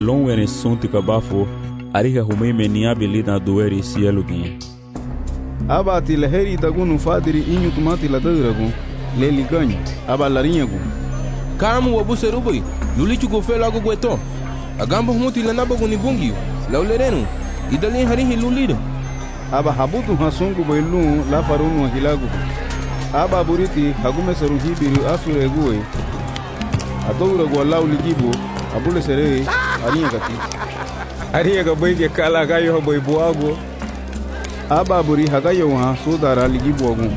Long wene sunti kabafo ariha humeme ni abili na dueri cielo guinha. Abati laheri dagunu fadiri inyu tumati la dadragu leli ganho abalarinha gu. Kamu wabuserubui lulichu gofela go gueto. Agamba humuti la nabagu ni bungiu laulerenu idalin harihi lulida. Aba habutu hasungu boilu la farunu hilagu. Aba buriti hagume seruhibiru asuregue. Adora go lau ligibo abule sere arinha gati. Arinha ga boy ke kala gayo boy boago. Aba buri hagayo ha sodara ligibo agu.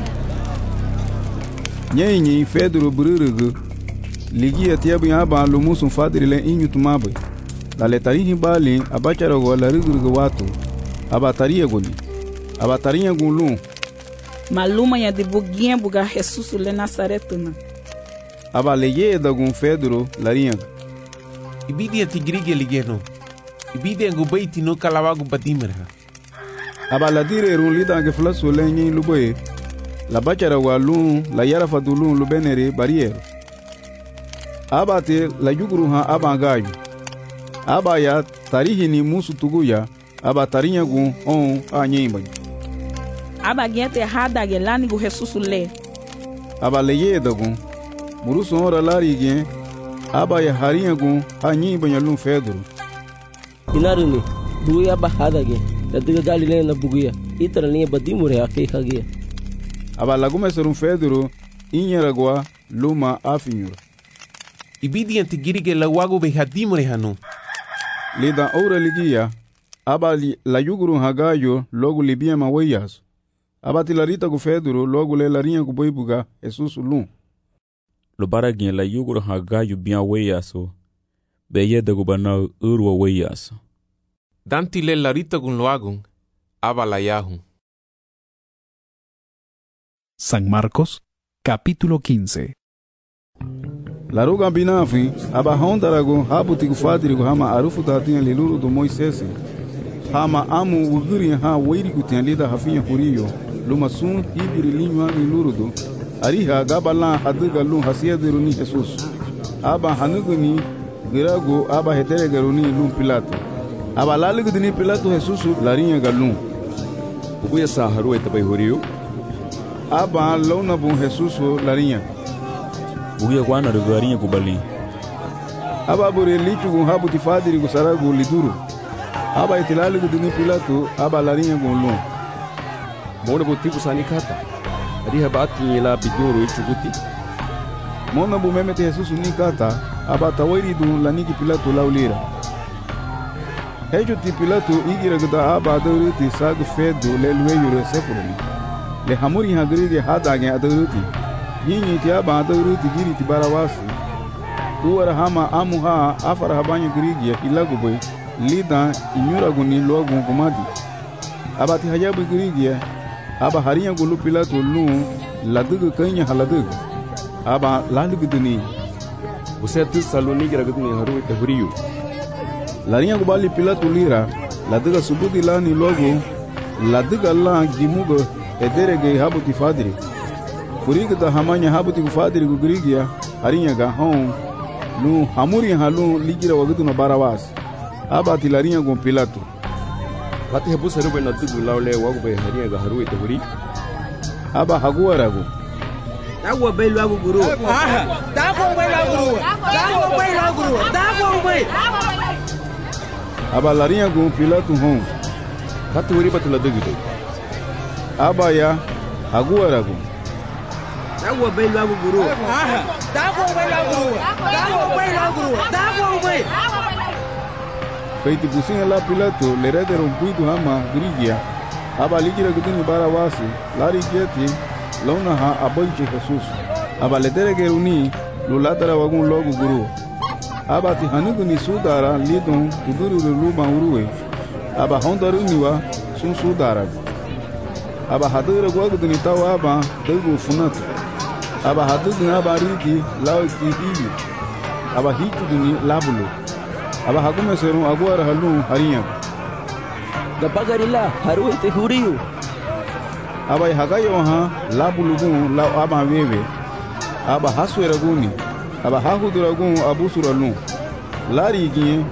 Nyenyi Pedro bururugu ligi atiabu aba lumusun fadiri le inyu tumabe. La letarihi bali abachara go la rugurugu watu. Aba taria goni. Aba tarinha gulu. Maluma ya de buguinha buga Jesus le Nazaretuna. Aba leye da gun Pedro larinha. Ibidi atigrige ligeno. Ibidi ngubaiti no kalawagu badimerha. Aba la dire run lida ke flaso lenyi luboye. La bachara walu la yara fadulun lubenere barriere. Aba te la yuguru ha aba gayu. Aba ya tarihi ni musu tuguya. Aba tarinha gun on anyemba. Aba gente errada gelani go Jesus le. Aba leye da gun. Murusu ora lari gen. Aba ya harinha gun anyemba yalun Pedro. Inaruni buguya bahada ge. Tadiga galile na buguya. Itara linha badimure akeka ge. Aba lagume serum Pedro inyaragwa luma afinyura. Ibidi antigirige la wago behadimure hanu. Lida ora ligia. Aba la yuguru hagayo logo libia maweyas. Aba tilarita go Pedro logo le larinha go boibuga Jesus lum. Lo baragin la yuguru hagayo bia weyaso. Beye de gubana urwa weyaso. Danti le larita gun loagun. Aba la yahu. San Marcos, capítulo 15. La ruga binafi, aba hondarago habuti gufadiri hama arufu datinha liluru do Moisés. Hama amu uguri ha weiri gutinha lida hafinha huriyo. Luma sun hibiri linwa liluru do. Ariha gabala hadiga lun hasiadiru ni Jesus. Aba hanuguni girago aba hetere garuni lun Pilato. Aba laligudini Pilato Jesus larinha galun. Ubuya sa haru etabai huriyo. Aba launa bun Jesus larinha. Buguya kwana rugarinha kubali. Aba bure lichu gun habuti fadiri gu saragu liduru. Aba itilali gu dini Pilato aba larinha gun lun. Mona botiku sani kata. Ariha bati la biduru ichuguti. Mona bu memete Jesus ni kata aba tawairi dun laniki Pilato laulira. Hejo ti Pilato igira gda aba aduriti sagu fedo le lueyo sefurani. Le hamuri hagrige hadage aduriti. Yinyi ti aba aduriti giri ti barawasi. Uwara hama amuha afara habanyo grige ilaguboy. Lida inyura guni logun kumadi. Aba ti hajabu grige aba harinha gulu Pilato lu ladugu kanya haladugu. Aba lalugu duni. Você tu saloni gragudni haru ete huriyo. Larinha gubali Pilato lira laduga subudi lani logo laduga la gimugo ederege habuti fadiri. Kuriga da hamanya habuti fadiri gu grigia harinha ga hon lu hamuri halu ligira wagudu no barawas. Aba ti larinha gu Pilato. Kati hebu seru na dugu laule wagu be harinha ga haru ete huri. Aba haguaragu. Dago belu agu guru. Dago belu agu guru. Dago belu agu guru. Dago belu. Aba larinha gu Pilato hon. Kati huri batula dugu. Aba ya haguaragu. Dago belu agu guru. Dago belu agu guru. Dago belu agu guru. Dago belu. Feiti pusinha la Pilato le redere un puidu hama grigia. Aba ligira gudini barawasi lari geti launa ha abolche Jesus. Aba ledere geruni lulatara wagun logu guru. Aba ti hanuguni sudara lidon uduru luma uruwe. Aba hondaruni wa sun sudara. Aba hadura gwaguduni tawa aba degu funatu. Aba haduduni aba rigi lauti hibi. Aba hituduni labulu. Aba hagume serum aguara halun harinha. Gapagarila haru ete huriyo. Aba hagayo ha labulugun la aba wewe. Aba haswera guni. Aba hahudura gun abusura lun. Lari gie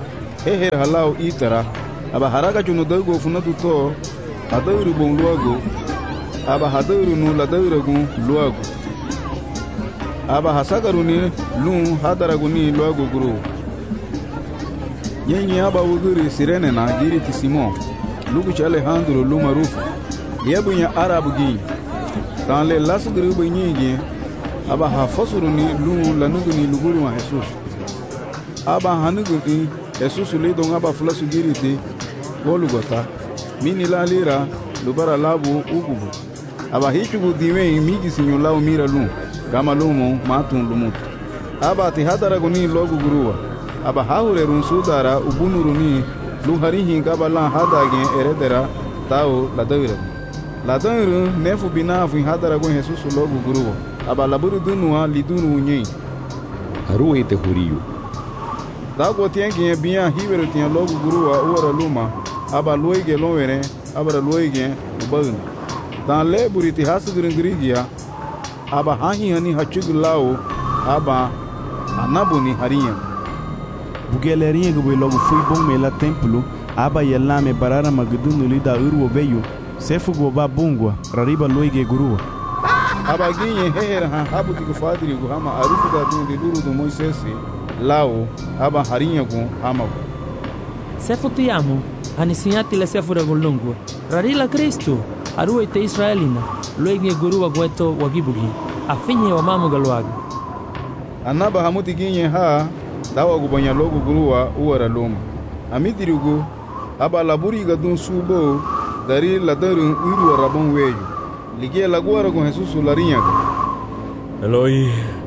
heher halau itara aba haraka chuno dago funatu to adawru bon luago aba hadawru no la dawragu luago aba hasagaruni lun hadaraguni luago guru yenye aba wuguri sirene na giriti Simon lugu Alejandro lumarufu yebunya arabu gi dans les lasgru bunyigi aba hafasuruni lun lanuguni luguru wa Jesus aba hanuguni Jesus le don aba flasu giriti golugota mini la lira lubara labu ugubu aba hichugu diwe migi sinyo lao mira lun gama lumo matun lumut aba ti hadaraguni logu guruwa aba haure run sudara ubunuruni luharihi gabala hadage eredera tao ladairu nefu binafu hadaragun Jesus logu guruwa aba laburu dunua lidunu unye Haruwe te huriyu dago tiengi biya hiberu tien logu guruwa uara luma aba loige lonwere aba loige ubagna dan le buriti hasugringrigia aba hahi hani hachugulao aba anabuni hariya bugelerinha gube logo fui bom mela templo aba yelame barara magdunu lida urwo beyu sefugo ba bungwa rariba loige gurua aba ginye heher ha habuti ku fadiri gu hama arufu da dun de duru do Moisesi lao aba hariya gu hama sefu tiamu anisiati le sefu regolongo rarila Kristo aruwe te Israelina loige gurua gweto wagibugi afinye wa mamu galwaga anaba hamuti ginye ha dawa gubanya logo guruwa uwara loma amidirigo aba laburi gadun subo dari ladarun uru rabon weyo lige laguara con Jesus larinya Eloi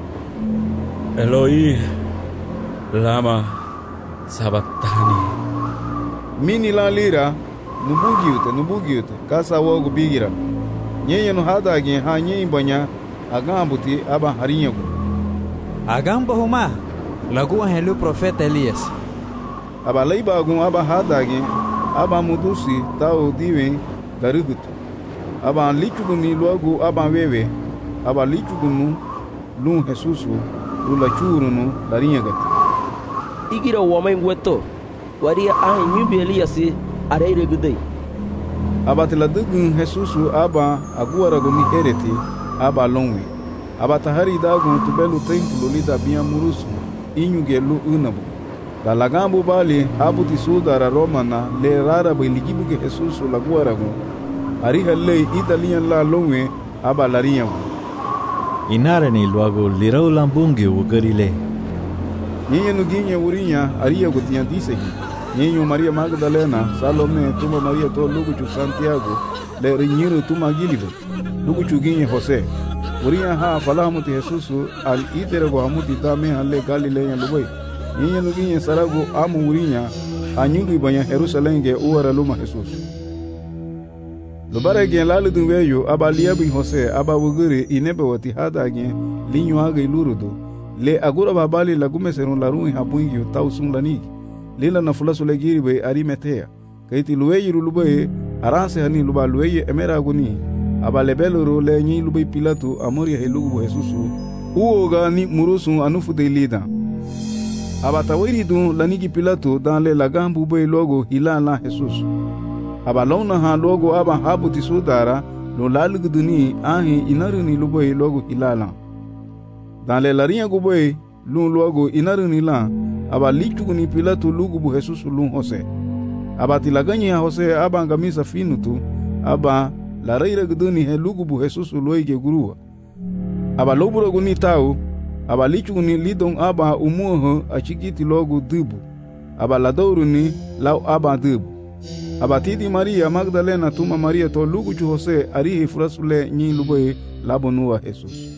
Eloi lama sabatani mini la lira nubugiute kasa wogu bigira nyenye no hadage ha nyenye banya agambuti aba harinya agamba homa lagu helu profeta Elias aba leiba gun aba hadage aba mudusi tao diwen garugut aba lichuguni logu aba wewe aba lichugunu lun Jesus lula churunu larinya gat igira wamay ngweto wari nyumbi Elias areire gudai aba tiladugun Jesus aba aguara guni hereti aba lonwi aba tahari dagun tubelu templo lida biya murusu inyugelu unabu dalagambu bali abuti sudara romana le rara biligibuge Jesus laguara gun ariha le italian la lonwe aba lariya inare ni luago lirau lambungi ugarile nyenye nuginye urinya ariya gutiya disehi nyenye Maria Magdalena Salome tuma Maria to lugu Santiago le rinyiro tuma gilibe lugu ginye Jose uriya ha falamuti Jesus al iterego amuti dame alle Galilea lubai nyenye nuginye sarago amu urinya anyugi banya Jerusalem ge uara luma Jesus lubare gen lalu dunweyo aba liabi Jose aba wuguri inebe wati hada gen linyo aga ilurudo le agura babali lagume serun larun habungi tausun lanigi lila na fulasu legiri be arimetea kaiti luweyi lubay aranse hani luba luweyi emera guni aba lebeloro le nyi lubay Pilato amoria helugu Jesusu uoga ni murusu anufu de lida aba tawiri dun lanigi Pilato dan le lagambu be logo hilala Jesus aba lona ha logo aba habuti sudara lo lalugu duni ahi inaruni lubay logo hilala dan le laria guboy lun logo inaruni la aba lichuguni Pilato lugu Jesus lun Jose aba tilaganye Jose aba ngamisa finutu aba la reira guduni he lugu Jesus loige gurua aba loburo guni tau aba lichuguni lidon aba umuho achigiti logo dubu aba ladoruni lau aba dubu aba tidi Maria Magdalena tuma Maria to lugu Jose arihi furasule nyi luboy labonua Jesus.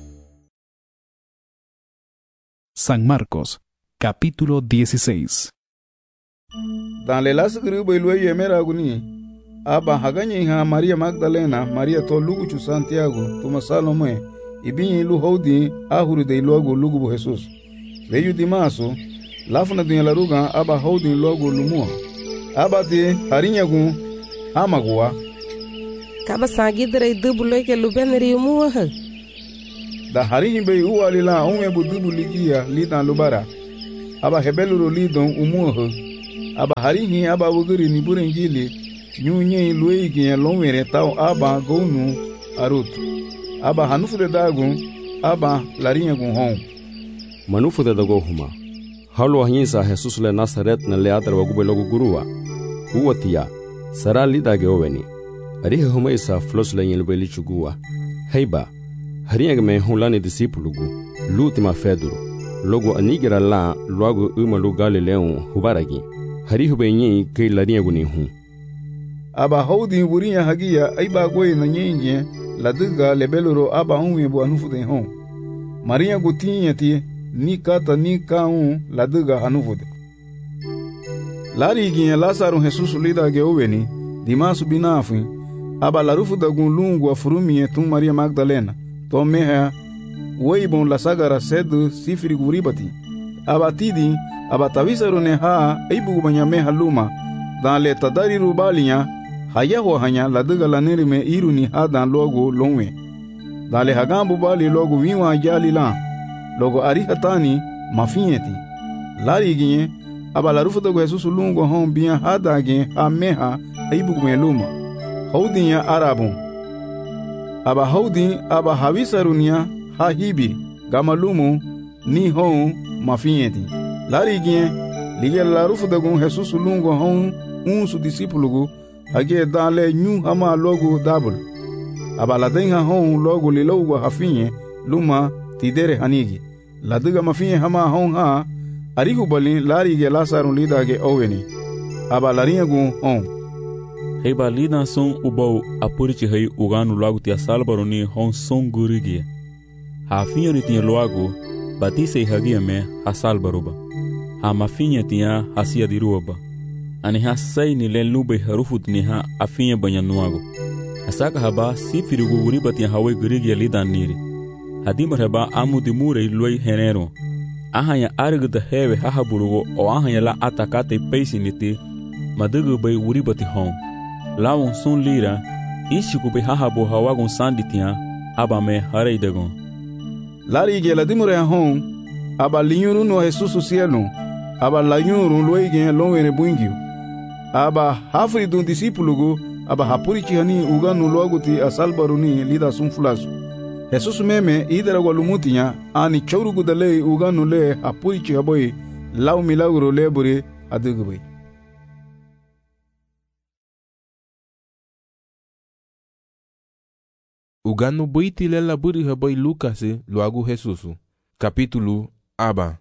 San Marcos, capítulo 16. Dans le las grupo lueye mera guni aba haganye ha Maria Magdalena Maria to lugu Santiago tuma Salome ibinyi lu hodi ahuru de logo lugu Jesus veyu dimaso lafuna de la ruga aba hodi logo lumua aba te harinyagu amagwa kaba sagidre dubulo ke lubenri umuwa da harinyi be uwalila onwe budubu ligia lidan lubara aba hebeluro lidon umuwa aba harihi aba wuguri ni burengili nyunye luei gen lonwere tau aba gonu arut aba hanufu de dagun aba larinha gun hon manufu de dago huma halo hinsa Jesus le Nazaret na le adar wagu belogu gurua huwatia sara lidage oweni arihe huma isa flos le yin beli chugua heiba hariya me hulani disipulugu lutima feduru logo anigira la logo umalu Galileon hubaragi hari hubenyi ke larinha guni hu aba hodi burinya hagia aiba goi na nyenye laduga lebeloro aba unwe bu anufu de hon maria gutinha ti ni kata ni kaun laduga anufu de lari ginha Lázaro Jesus lida ge oweni dimasu binafu aba larufu da gun lungu afurumie tum Maria Magdalena to meha weibon la sagara sedu sifiri guribati abatidi abatavisaro ne ha aibu banyame haluma dan le tadari rubalinya haya ho hanya laduga laneri me iruni ha dan logo lonwe dan le hagambu bali logo wiwa jali la logo ari hatani mafieti lari ginye abala rufu da Jesus lungo hon biya hada gen ha meha aibu me luma haudinya arabun aba haudi aba havisarunia ha hibi gamalumu ni hon mafieti lari ginye lige la rufu da gun Jesus lungo hon su disipulugu hage dale nyu hama logo dabul abala denga hon logo lilogo hafinye luma tidere hanigi laduga mafinye hama hon ha arigu balin lari ge Lázaro lidage oweni abala ringu hon heiba lida son ubau apurichi hei uganu logo tia salbaroni hon son gurigi hafinye ritinye logo batise hagia me hasalbaruba ha mafinye tia hasia diruba ani ha sai ni len lube harufut ni ha afinye banyanuago asaka haba sifirigu guribati hawe gurigi lidan niri hadimar haba amudi mure loi henero ahanya arigda hewe hahaburugo o ahanya la atakate peisiniti madugu bay guribati hon lawon sun lira ishiku be hahabu hawagun sanditia aba me hareidagon lari ge ladimure hon aba linyuru no Jesus cielo aba lanyuru loi gen lonwere buingio aba hafri dun disipulugu aba hapurichi hani uganu loguti asalbaruni lida sunfulasu Jesus meme idera walumutinya ani chaurugu dale uganu le hapurichi haboy law milagro lebure adugubay uganu boiti lela buri haboy Lucas loagu Jesus capítulo aba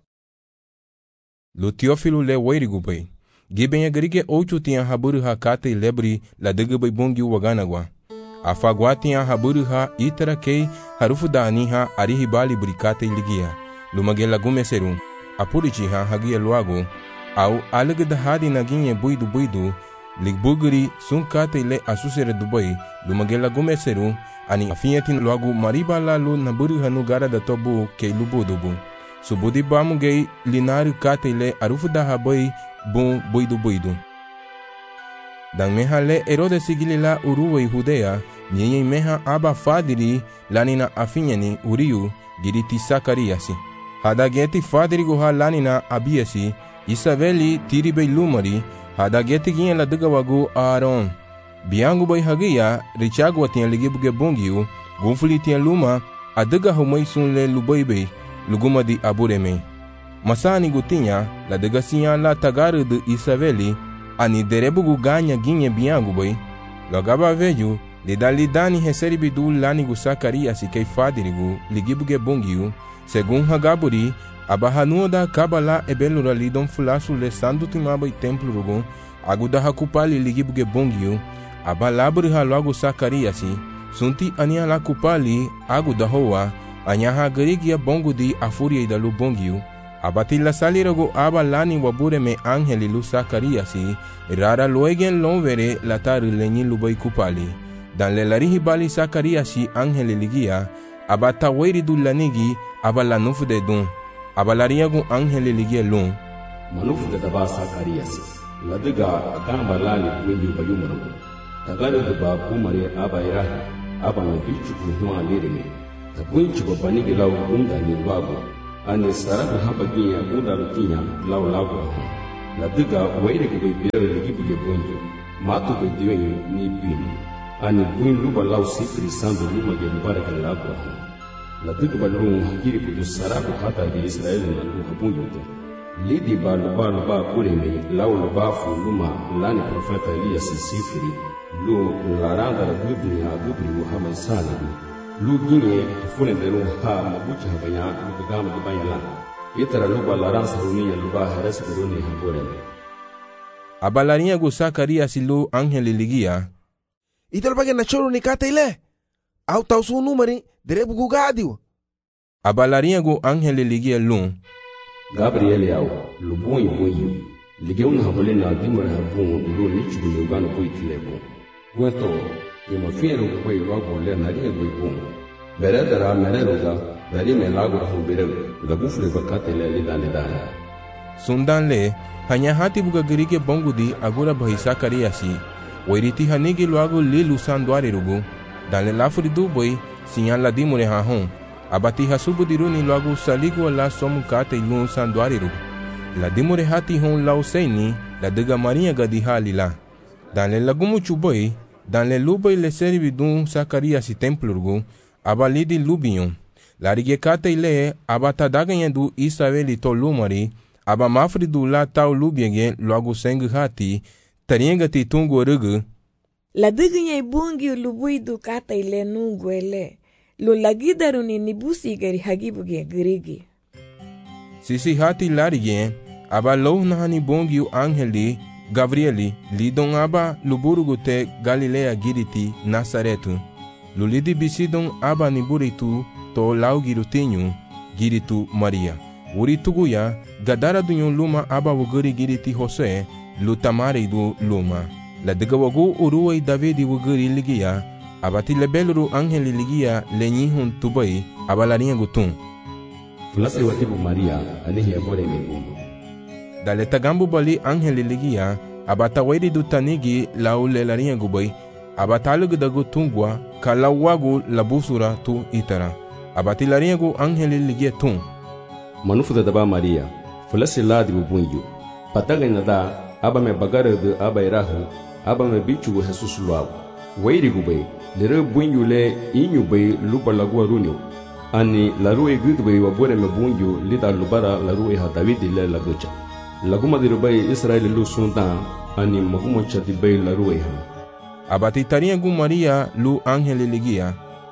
lo Teófilo le wairigubay Giben agrige ocho tinha haburu ha kate lebri la degubay bongi waganagwa. Afagwa tinha haburu ha itara kei harufu da aniha arihibali burikate ligia. Lumagela gume serum. Apurichi ha hagia luago. Au alegda hadi naginye buidu. Ligbuguri sun kate le asusere dubai. Lumagela gume serum. Ani afinyetin luago mariba la lu naburu ha nugara da tobu kei lubudubu. Subudi bamu gei linaru kate le arufu da habai bom boidu. Dan meha le Herode sigili la uruwa i Judea, nyenye meha aba fadiri lanina afinyani uriu giriti Sakariasi. Hadageti fadiri goha lanina abiasi, Isabeli tiribe lumari, hadageti ginye la dugawagu Aaron. Biangu bay hagia, richagwa tiyan ligibuge bongiu, gunfuli tiyan luma, aduga humay sun le lubaibe, luguma di abureme. Masani gutinya la degasinya la tagaru de Isabeli ani derebugu ganya ginye biangu boy lagaba veju lidani heseri bidu lani gu Sakarias kei fadirigu ligibuge bongiu segun hagaburi abahanu da kabala ebelura lidon fulasu le sandu timaba templo rugun aguda hakupali ligibuge bongiu abalaburi halagu Sakarias sunti ania la kupali aguda hoa anyaha garigia bongu di afuria idalu bongiu abatila salirago aba lani wabure me angeli lu Sakariasi rara loegen lonvere latari lenyi lubai kupali dan lelarihi bali Sakariasi angeli ligia abata wairi du lanigi aba lanufu de dun aba lariagu angeli ligia lun manufu de daba Sakariasi ladiga agamba lani wengi bayumaro tagale de ba kumare aba irahi aba na bichu kuhwa lirime tabunchi babanigi law unda ni wago ani sarabu haba ginya unda rukinya law lago La duga waire ko bere ligi buge bonjo. Matu be diwen ni bin. Ani buin luba lau sifri sandu luma ge baraka la Abraham. La duga balung hakiri ko sarabu hata di Israel na lu habunjo. Lidi ba kure me lau ba fu luma lani profeta Elias sifri. Lu laranda la dubni ha dubni Muhammad sallallahu. Lu gine fune de lu ha mabucha habanya lu gama de bayala. Itara luba laran sarunia luba haras buruni haboreme. Abalaria go Zacarias lu angel ligia. Ital bagen na choro ni kata ile. Au tau su numeri derebu gugadio. Abalaria go angel ligia lu. Gabriel yao lu boi. Ligia una habole na dimara habun lu nichu yugano boi kilebo. Gueto ke mafiero boi wago le na ria boi bun. Beredara mereruga dari melago rahu bereu. Gabufle bakate le lidane. Sundan le hanya hati buga gerige bongudi agora bahi Zacariasi. Wairiti hanigi luago li lusan duare rugu. Dan le lafuri du boi sinyan la dimure hahon. Abati hasubu diruni luago saligu ala somu kate lusan duare rugu. La dimure hati hon lau seini la dega maria gadi halila. Dan le lagumu chuboi dan le luboi le servi dun Zacariasi templo rugu. Abalidi lubion. La rige kate ile abata daganyandu Isabeli to lumari. Aba mafri du la tau lubienge logo sengu hati tarienga ti tungo rugu. La diginya bungi lubui du kata ile nungu ele. Lo lagidaru ni nibusi gari hagibuge girigi. Sisi hati larige aba lo nahani bungi angeli Gabrieli lidon aba luburugu te Galilea giriti Nazaretu. Lulidi bisidon aba niburitu to lau girutinyu giritu Maria. Uri tuguya gadara dunyon luma aba wuguri giriti Jose lutamare du luma. La dega wagu uruwai Davidi wuguri ligia abati lebeluru angeli ligia lenyihun tubai abalaria gutun. Fulase watibu Maria anihi abore mebumu. Dale tagambu bali angeli ligia abata wairi du tanigi lau lelaria gubai abatalugu dagu tungwa kalawagu labusura tu itara. Abati lariagu angeli ligia tun. Manufu da daba Maria, fulasi ladi bubunyu. Pataga nada, aba me bagara de aba irahu, aba me bichu Jesus luagu. Wairi gubay, lere bunyu le inyu bay lupa lagua runyo. Ani larue gudbay wabore me bunyu lida lubara larue ha Davidi le lagucha. Laguma dirubay Israel lu sundan, ani maguma chadibay larue ha. Abati tariagu Maria lu angeli ligia.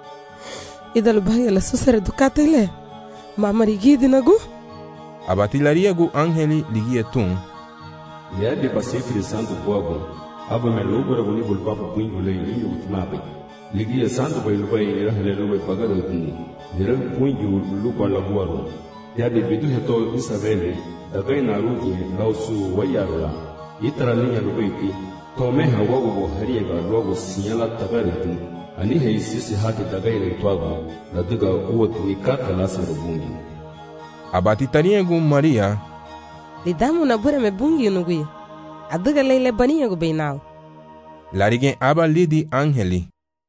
Ida lubaya la susere dukate ile. Mama rigidi nagu? Abatilaria gu angeli ligia tun. Liade pasifri santo boago. Aba me lubara guni bulpapa pungu le inyo utmabe. Ligia santo bay lubai irahale lubai pagado tuni. Lira pungu lupa laguaro. Liade bidu heto Isabelle. Dagai na rugi lausu wayarula. Itara linya lubai pi. Tome hawago go hariega logo sinyala tagariti. Ani hei sisi hati dagai leitwago. La duga uotu nikata lasa rubungi. Abati tariagu Maria. Lidamu na bura me bungi unugui. Aduga leile baniya gu beinao. Larige aba lidi angeli.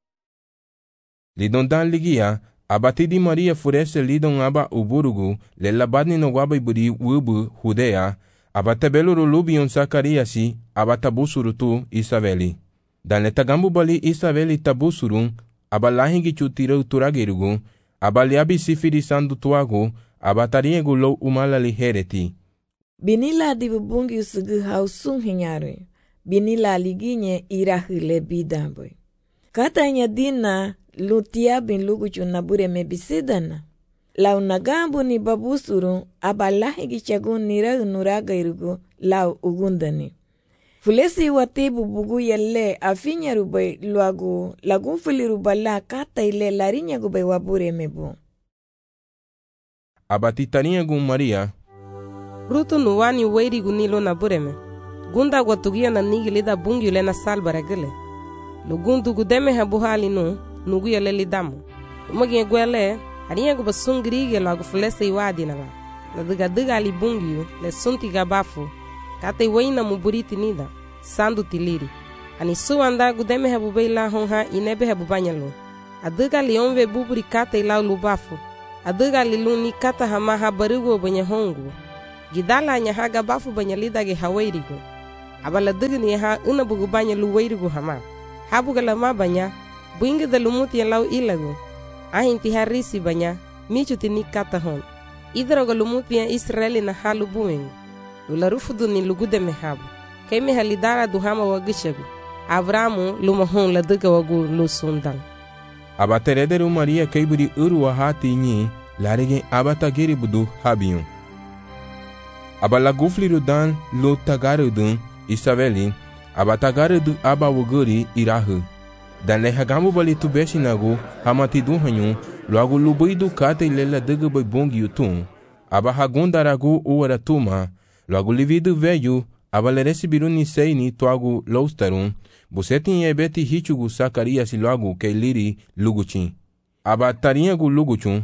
Lidon dan ligia. Abati di Maria furese lidon aba uburugu. Lela badni no waba iburi wubu Judea. Abata beluru lubion Zacariasi. Abata busuru tu Isabeli. Dan le tagambu bali Isabeli tabusurun. Abalahingi chutirau turagerugu. Abaliabi sifiri sandu tuagu. Abatariegu lo umalali hereti. Binila di bubungi usugu hausung hinyare. Binila liginye irahile bidamboy. Katanya dina lutia bin luguchu nabure mebisidana. Lau nagambu ni babusuru abalahingi chagun nira nuraga irugu lau ugundani. Fulesi watibu bugu yelle afinya rubai luagu lagunfuli rubala kata ile larinya gubai wabure mebu. Abatitania gun Maria. Rutu nuwani wairi gunilo na bureme. Gunda watugia na nigilida bungi ule na salbara gile. Lugundu gudeme habuhali nugu yale lidamu. Umagi gwele hariya gubasungirige lagu fulesi iwadi na la. Na diga li bungi le sunti gabafu. Kata iwaina muburiti nida. Sandu tiliri. Ani suwanda gudeme habubaila honha inebe habubanyalo. Adiga li onve buburi kata ilau lubafu. Adiga li luni kata hamaha barigo banya hongu. gidala nya haga bafu banya lidage hawairigo abala dugni ha una bugu banya lu wairigo hama habuga lama banya buinga da lumuti ya lau ilago ahinti harisi banya michuti ni kata hon idroga lumuti ya Israeli na halu bueng lula rufudu ni lugude mehabu kaime halidara duhama wagishagu Abramu luma hon la duga wagu lu sundan abaterederu Maria kaiburi urwa hati nyi larige abata geri budu habiyun abala gufliru dan lo tagarudun Isabeli abatagarudu aba wuguri irahu dan lehagambu bali tubeshinagu hamati duhanyu logo lubuidu kate lela duga boi bongi utun aba hagundaragu uwara tuma logo lividu veyu aba leresibiru ni seini tuagu loustarun busetin ebeti hichugu Sakarias logo ke liri luguchin aba tarinhagu luguchun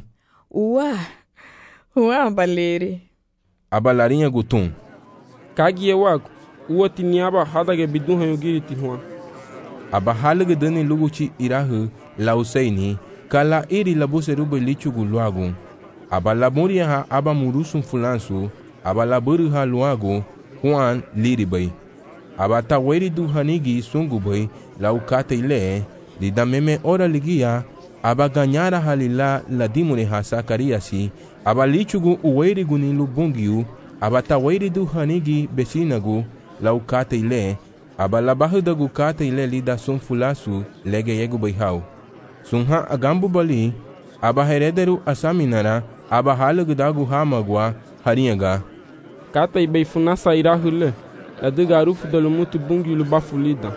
Uwa baleri aba larinhagu tun kagiye wagu uwati ni aba hadage bidun giri tihuan aba halige dani luguchi irahu lauseini kala iri labuseru belichugu luagu aba lamuria ha aba murusun fulansu aba laburu ha luagu Juan liribai aba taweri du hanigi sungubai laukate ile lidameme ora ligia aba ganyara halila ladimune ha Sakariasi aba lichugu uweri gunilu bungiu aba taweri du hanigi besinagu laukate ile aba labahudagu kate ile lida sunfulasu lege yegu baihau sunha agambu bali aba herederu asaminara aba halugudagu hamagwa harinyaga kata ibei funasa irahule laduga rufu dalumutu bungi lubafulida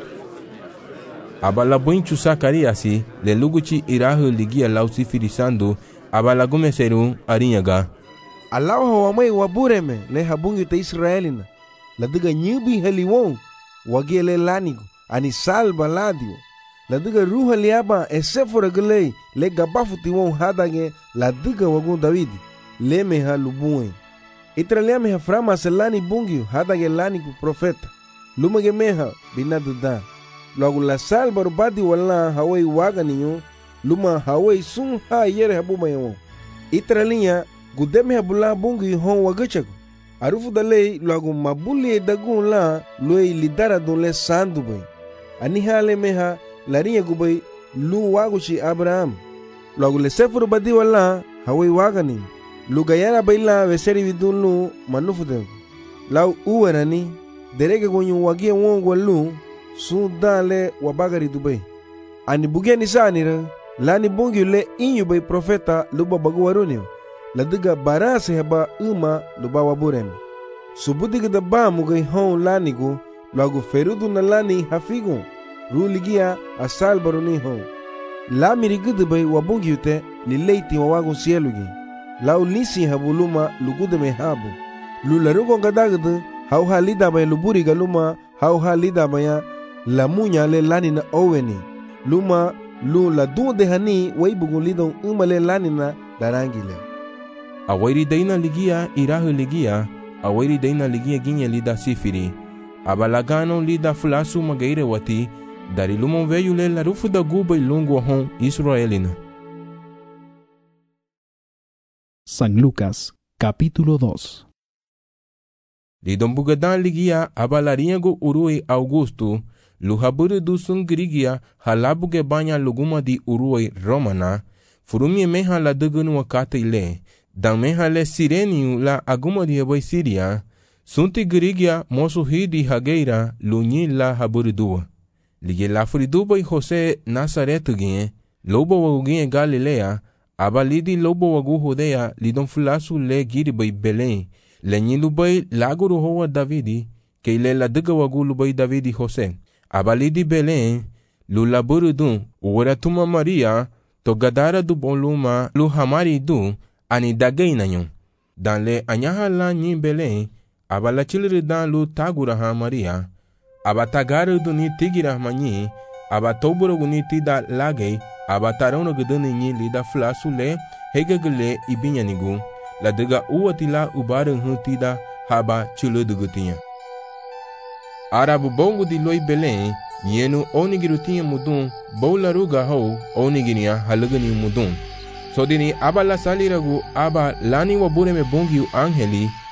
aba labuinchu Sakariasi le luguchi irahu ligia lausifirisando aba lagumeseru arinyaga Allahu hawamai wabureme le habungi ta Israelina laduga nyubi haliwon wagele lanigo ani salba ladio laduga ruha liaba esefora gulei le gabafu tiwon hadage laduga wagun Davidi le meha lubuen itralia meha frama selani bungi hadage lanigo profeta lumage meha binaduda logo la salba rubadi wala hawai waganiyo luma hawai sun ha yere habuma yo itralia gudeme habula bungi hon wagachago arufu dalei logo mabuli dagun la loi lidara don le sandu bai ani hale meha larinha gubai lu waguchi Abraham logo le sefuru badi wala hawai wagani lu gayara baila veseri vidun lu manufu de lau uwerani derege gonyu wagie wongo lu sun dale wabagari dubai ani bugeni sanira lani bungi le inyu bai profeta luba bagu warunio laduga barase heba uma luba waburem subudiga da ba mugai hon lanigo logo ferudu na lani hafigu ruligia asal baruni hon la mirigudu bai wabungiute lileiti wawagun sielugi lau nisi habuluma lugude me habu lularugo gadagdu hau halida bai luburi galuma hau halida baya lamunya le lani na oweni luma lu la dunde hani waibugun lidon umale lani na darangile awairi daina ligia irahu ligia awairi daina ligia ginye lida sifiri abalagano lida fulasu magaire wati dari lumon veyu le la rufu da guba ilungu hon Israelina. San Lucas, capítulo 2. Lidon bugadan ligia abalariago urui Augusto luhaburu du sungrigia halabuge banya luguma di urui Romana furumie meha la dugunu wakate ile dan meha le sireniu la aguma di bai Siria sunti grigia mosu hidi hageira lunyi la haburu dua lige la furidu bai Jose Nazaretu gine lobo wagugie Galilea abalidi lobo wagu Judea lidon fulasu le giri bai Belén le nyilu bai laguru hoa Davidi ke ile la duga wagu lu bai Davidi Jose abalidi Belén lu laburu dun uwara tuma Maria to gadara du boluma lu hamari du ani dagaina nyon dan le anyaha la nyi Belén abala chiliri dan lu tagura ha Maria abatagaru du ni tigira manyi abatoburo gu ni tida lagei abatarono guduni nyi lida flasu le hegegele ibinyanigu la duga uwatila ubaru hu tida haba chiludugutinya arabu bongu di loi Belén yenu onigirutinha mudun boularuga ho oniginia halugani mudun so dini aba la saliragu aba lani wabure me bongiu angeli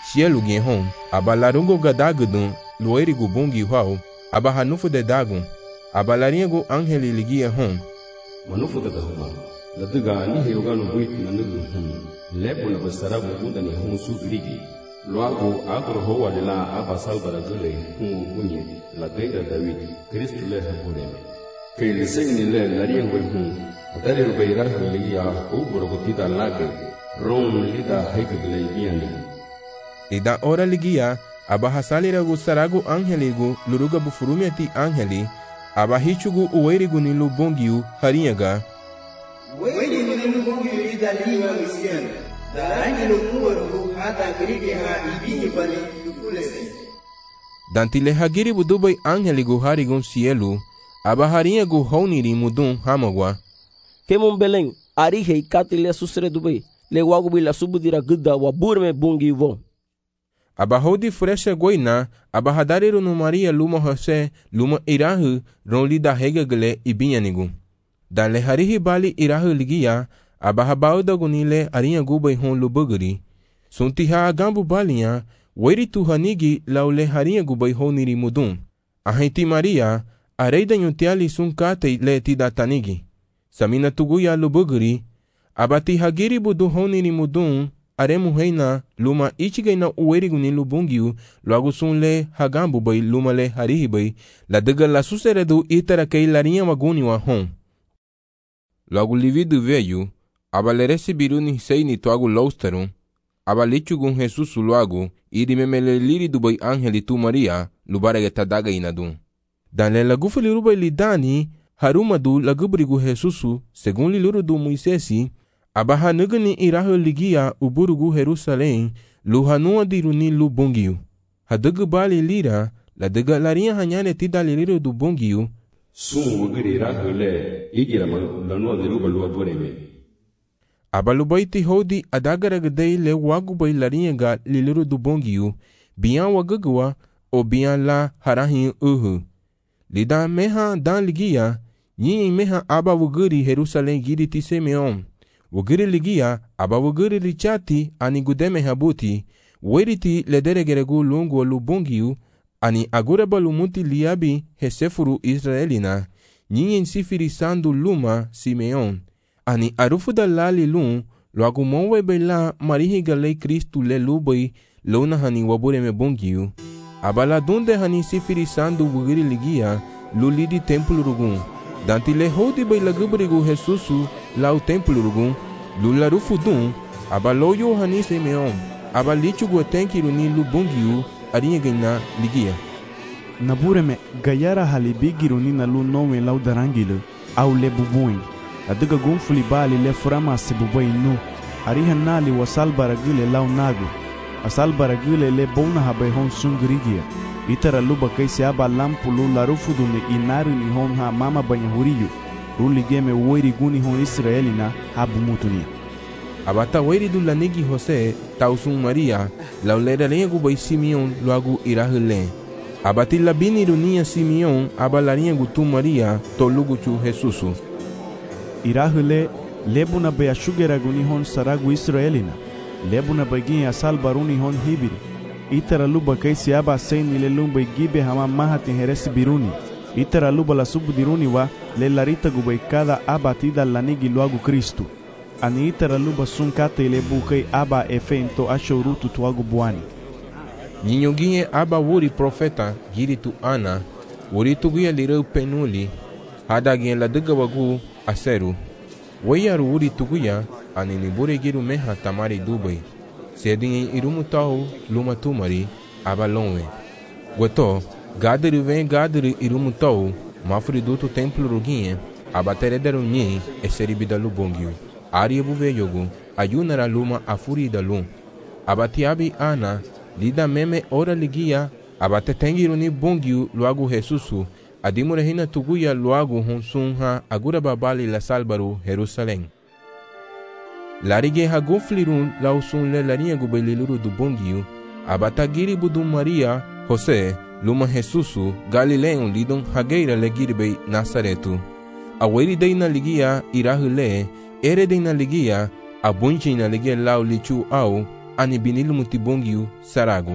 sielu gen hon, aba larungo gadagudun, luerigu bungi hau, aba hanufu de dagun, aba laringu angeli ligia hon. Manufu de huma, la duga ni heyoganu buit na nugu lepo na basarabu muda ni hon su grigi. Luago agro hoa de la aba salbara gule unye, la deira David, Cristo le habureme. Que le segni le lariengo atari rubeira ligia ubro gotida lage, ron lida heggle biani. Ida ora ligia, aba hasaliragu saragu angeligu, luruga bufurumiati angeli, aba hichugu uerigu nilu bongiu harinyaga. Uerigu nilu bongiu ida liwa misiana, da angelo uoru hata grige ha ibini bani yukulese. Dantile hagiri budubai angeligu harigun cielu, aba harinyagu honiri mudun hamagwa. Kemon Belém, arihei katile susre dubai, le wagu bila subudira gudda wa burme bungi vo. Aba hodi fresha goina, aba hadariru no Maria luma Jose, luma irahu, ronli da hegagle ibianigu. Dan le harihi bali irahu ligia, aba habauda gunile arinha gubai hon lubuguri. Suntiha agambu balinha, weri tu hanigi laule harinha gubai honiri mudun. Ahenti Maria, areida nyutiali sunkate le tida tanigi. Samina tuguya lubuguri, abati hagiri budu honiri mudun, aremu reina luma ichigaina uerigu ni lubungiu, logo sunle hagambu bai luma le harihi bai, la daga la suseredu itara kei larinha maguni wa hon. Logo lividu veio, aba le recebiru ni sei ni tuagu lousterum, aba lichugun Jesus logo, iri memele liri du bai angeli tu Maria, lubarega tadaga inadun. Dan le lagufa liru bai lidani, harumadu lagubrigu Jesusu, segun liluru du Moisesi, abaha nugani irahu ligia uburugu Jerusalém, luhanua diruni lu bongiu. Hadugu bali lira, la duga larinha hanyane tida liriru du bongiu. Sum wugiri irahu le, igira lanua diruba lua bureme. Abalubaiti hodi adagaragadei le wagubai larinha ga liriru du bongiu, bian wagagua, o bian la harahin Lida meha dan ligia, nyin meha aba wugiri Jerusalém giri ti Simeon. Wugiri ligia, aba wugiri lichati ani gudeme habuti, weriti lederegeregu lungu lubongiu, ani agureba lumuti liabi hesefuru Israelina, nyin sifiri sandu luma Simeon, ani arufuda lali lun, loagu monwe bela marihi galei Kristu le lubai, lona hani wabureme bongiu. Abala dunde hani sifiri sandu wugiri ligia, lulidi templo rugun. Danti le hodi bai lagubrigu Jesusu lau templo rugun, lularufu dun, abaloyo hani Simeon, abalichugu tenkiru ni lubongiu, arinha gaina ligia. Nabureme gayara halibigiru ni na lu nome lau darangile, au le bubuin. Adiga gunfuli bali le frama se bubai nu, ariha nali wasal baragile lau nagu. Asal baragile le bona habai hon sungrigia. Itara luba kaisi aba lampulu larufudu ni inaru ni hon ha mama banyahuriyu. Ruli game woiri guni hon Israelina habu mutunia. Abata woiri du lanigi Jose tausun Maria laulera lengu bai Simeon loagu irahule. Abati labini runia Simeon abalaringu tu Maria tolugu chu Jesusu. Irahule lebuna bai ashugera guni hon saragu Israelina. Lebuna bagin asal baruni hon hibiri. Itara luba kaisi aba seini le lumba gibe hama mahati heresi biruni. Itara luba la subudiruni wa le larita gubai kada aba tida lanigi luagu Kristu. Ani itara luba sunkate le bukai aba efento ashorutu tuagu buani. Nyinyoginye aba wuri profeta giritu Ana, wuri tuguya lireu penuli, hadagin la duga wagu aseru. Wayaru wuri tuguya, ani nibure giru meha tamari dubai. Sedin irumu tau luma tumari abalonwe. Goto, gadiri vem gadiri irumu tau, mafri duto templo ruginhe, abaterederu nyi eseribida lubongiu. Ariebu veyogu, ayunara luma afuri da lum. Abatiabi ana, lida meme ora ligia, abatetengiru ni bongiu luagu Jesusu, adimurehina tuguya luagu honsunha agura babali la salbaru Jerusalém. Larige haguflirun lausun le larinha gubeliluru du bongiu, abatagiri budu Maria, Jose, luma Jesusu, Galileon lidon hageira le giribei Nazaretu. Aweri deina ligia irahule, ere deina ligia, abunchi na ligia lau lichu au, ani binilu mutibongiu saragu.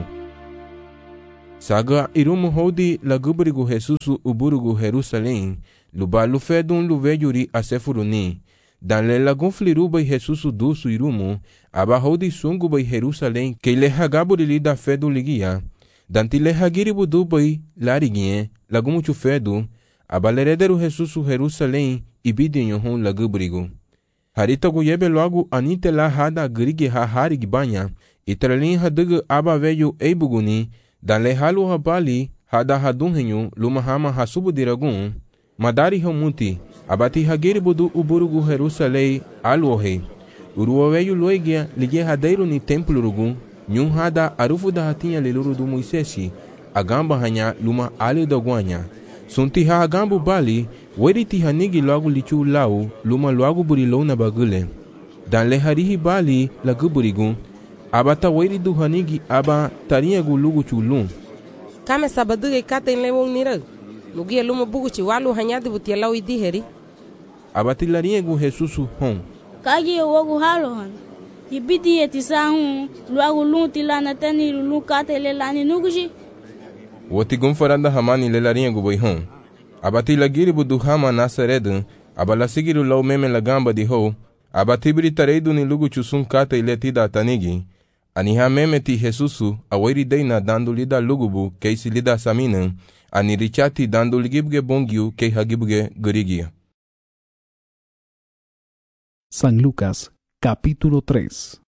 Saga irumu hodi lagubrigu Jesusu uburugu Jerusalém, luba lufedun luvejuri asefuruni. Dan le lagun fliruba Jesusu dusu irumu, aba hodi sunguba Jerusalém, que le hagaburi da fedu ligia. Danti le hagiribu dubai lariguie, lagumuchu fedu, aba lerederu Jesusu Jerusalém, ibidinho hon lagubrigu. Harita guyebe logo anite la hada grigi ha harig banha, itralin hadugu aba veju eibuguni, dan le halu habali hada hadunhenyu luma hama hasubu diragun, madari hamuti, abati hagiri budu uburugu Jerusalém aluohe. Uruo veju loigia ligue hadeiro ni templo rugun, nyun hada arufu da hatinha leluru do Moisesi, agamba hanya luma ali da guanya. Sunti ha agambu bali, weriti hanigi logo lichu lau, luma logo burilou na bagule. Dan le harihi bali laguburigun, abata weri du hanigi aba tarinha gulugu chulun. Kame sabaduge kate lewong nira. Lugia luma bugu chi walu hanyadi butia lau idiheri. Abati larinha gu Jesusu hon. Kagi wogu halo han. Ibidi etisa hun, luagu lun tilana teni lun kate le lani nuguji. Woti gumfaranda hamani le larinha gu boi hon. Abati lagiri budu hama nasaredu, abala sigiru lau meme lagamba di ho, abati britareidu ni lugu chusun kate iletida tanigi. Aniha meme ti Jesusu, aweri deina dando lida lugubu, keisi lida saminan, ani richati dando ligibge bongiu, kei hagibge gurigia. San Lucas, capítulo 3.